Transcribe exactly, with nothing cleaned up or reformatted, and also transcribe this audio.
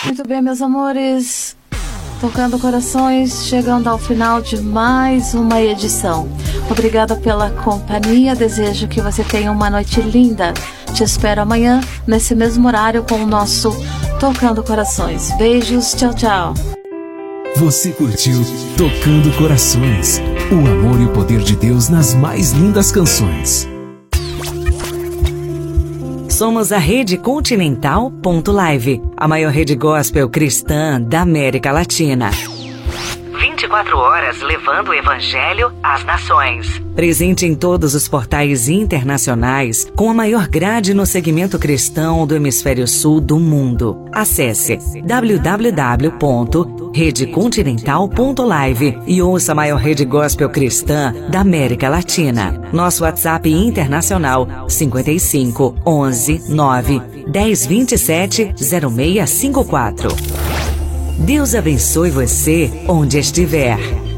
Muito bem, meus amores, tocando corações, chegando ao final de mais uma edição. Obrigada pela companhia, desejo que você tenha uma noite linda. Te espero amanhã, nesse mesmo horário, com o nosso Tocando Corações. Beijos, tchau, tchau. Você curtiu Tocando Corações, o amor e o poder de Deus nas mais lindas canções. Somos a Rede Continental ponto live, a maior rede gospel cristã da América Latina. vinte e quatro horas levando o Evangelho às nações. Presente em todos os portais internacionais, com a maior grade no segmento cristão do hemisfério sul do mundo. Acesse w w w ponto rede continental ponto live e ouça a maior rede gospel cristã da América Latina. Nosso WhatsApp internacional cinquenta e cinco, onze, nove, dez, vinte e sete, zero seis cinco quatro. Deus abençoe você onde estiver.